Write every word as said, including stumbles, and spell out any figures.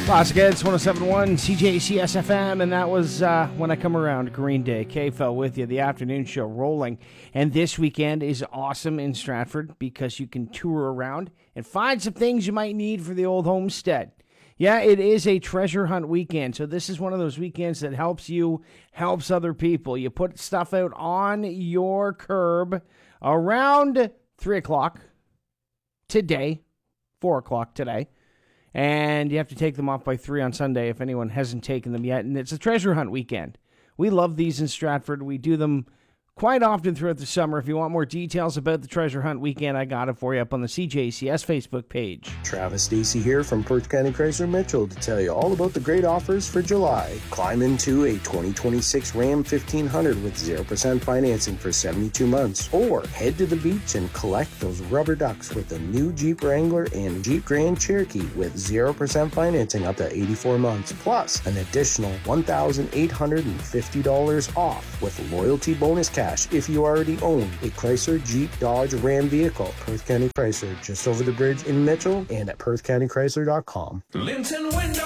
Classic Eds one oh seven point one, C J C S F M, and that was uh, When I Come Around, Green Day. K-Fel with you, the afternoon show rolling. And this weekend is awesome in Stratford because you can tour around and find some things you might need for the old homestead. Yeah, it is a treasure hunt weekend, so this is one of those weekends that helps you, helps other people. You put stuff out on your curb around three o'clock today, four o'clock today. And you have to take them off by three on Sunday if anyone hasn't taken them yet. And it's a treasure hunt weekend. We love these in Stratford. We do them quite often throughout the summer. If you want more details about the treasure hunt weekend, I got it for you up on the C J C S Facebook page. Travis Stacey here from Perth County Chrysler Mitchell to tell you all about the great offers for July. Climb into a twenty twenty-six Ram fifteen hundred with zero percent financing for seventy-two months. Or head to the beach and collect those rubber ducks with the new Jeep Wrangler and Jeep Grand Cherokee with zero percent financing up to eighty-four months. Plus an additional one thousand eight hundred fifty dollars off with loyalty bonus cash if you already own a Chrysler, Jeep, Dodge, Ram vehicle. Perth County Chrysler, just over the bridge in Mitchell and at perth county chrysler dot com. Linton Window